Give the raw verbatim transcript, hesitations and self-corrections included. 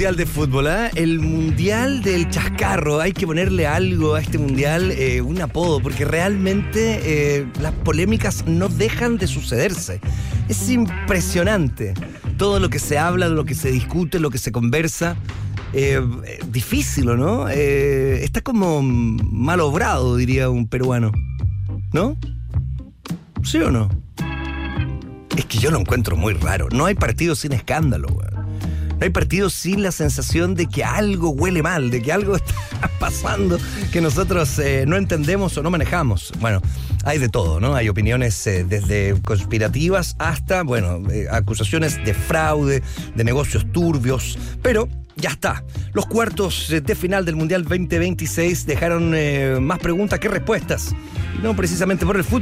Mundial de fútbol, ¿eh? El mundial del chascarro. Hay que ponerle algo a este mundial, eh, un apodo, porque realmente eh, las polémicas no dejan de sucederse. Es impresionante todo lo que se habla, lo que se discute, lo que se conversa. Eh, difícil, ¿o no? Eh, está como mal obrado, diría un peruano, ¿no? ¿Sí o no? Es que yo lo encuentro muy raro. No hay partido sin escándalo, güey. No hay partidos sin la sensación de que algo huele mal, de que algo está pasando que nosotros eh, no entendemos o no manejamos. Bueno, hay de todo, ¿no? Hay opiniones eh, desde conspirativas hasta, bueno, eh, acusaciones de fraude, de negocios turbios, pero ya está. Los cuartos de final del Mundial veinte veintiséis dejaron eh, más preguntas que respuestas. Y no precisamente por el fútbol.